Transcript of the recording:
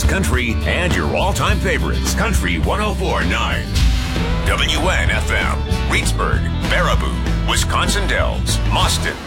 country, and your all-time favorites. Country 104.9. WNFM. Reedsburg, Baraboo, Wisconsin Dells, Mauston,